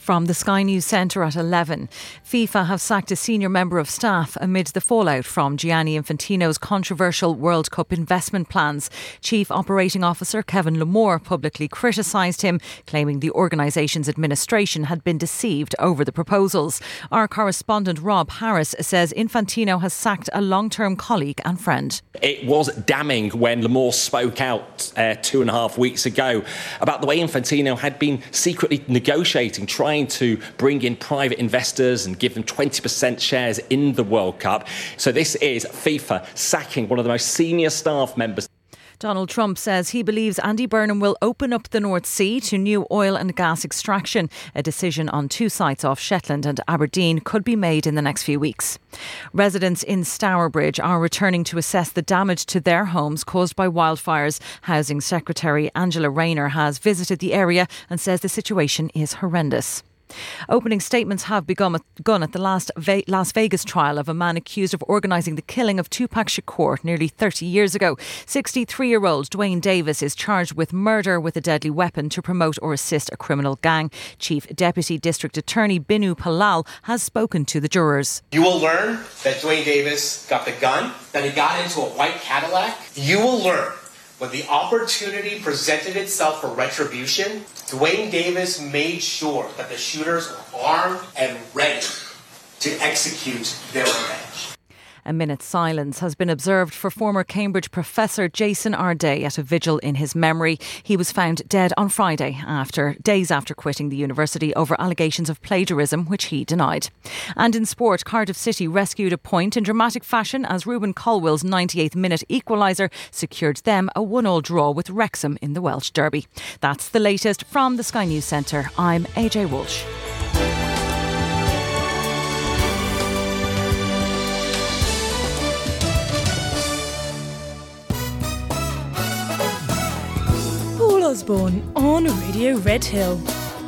From the Sky News Centre at 11. FIFA have sacked a senior member of staff amid the fallout from Gianni Infantino's controversial World Cup investment plans. Chief Operating Officer Kevin Lamore publicly criticised him, claiming the organisation's administration had been deceived over the proposals. Our correspondent Rob Harris says Infantino has sacked a long-term colleague and friend. It was damning when Lamore spoke out 2.5 weeks ago about the way Infantino had been secretly negotiating, trying to bring in private investors and give them 20% shares in the World Cup. So this is FIFA sacking one of the most senior staff members. Donald Trump says he believes Andy Burnham will open up the North Sea to new oil and gas extraction. A decision on 2 sites off Shetland and Aberdeen could be made in the next few weeks. Residents in Stourbridge are returning to assess the damage to their homes caused by wildfires. Housing Secretary Angela Rayner has visited the area and says the situation is horrendous. Opening statements have begun at the Las Vegas trial of a man accused of organising the killing of Tupac Shakur nearly 30 years ago. 63-year-old Dwayne Davis is charged with murder with a deadly weapon to promote or assist a criminal gang. Chief Deputy District Attorney Binu Palal has spoken to the jurors. You will learn that Dwayne Davis got the gun, that he got into a white Cadillac. You will learn when the opportunity presented itself for retribution, Dwayne Davis made sure that the shooters were armed and ready to execute their revenge. A minute's silence has been observed for former Cambridge professor Jason Arday at a vigil in his memory. He was found dead on Friday days after quitting the university over allegations of plagiarism, which he denied. And in sport, Cardiff City rescued a point in dramatic fashion as Ruben Colwell's 98th minute equaliser secured them a 1-1 draw with Wrexham in the Welsh Derby. That's the latest from the Sky News Centre. I'm AJ Walsh. Osborne on Radio Red Hill.